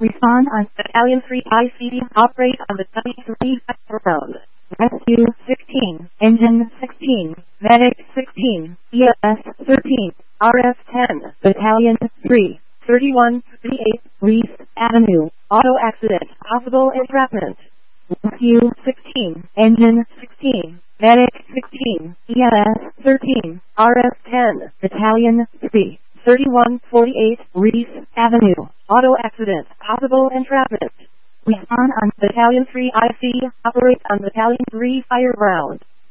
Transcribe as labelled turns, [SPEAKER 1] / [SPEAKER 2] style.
[SPEAKER 1] Respond on Battalion 3 IC. Operate on Battalion 3 round. Rescue 16. Engine 16. Medic 16. ES 13. RF 10. Battalion 3. 3138 Reese Avenue. Auto accident. Possible entrapment. Rescue 16. Engine 16. Medic 16. ES 13. RF 10. Battalion 3. 3148 Reese Avenue. Auto accident. Possible entrapment. Respond on Battalion 3 IC. Operate on Battalion 3 fire ground.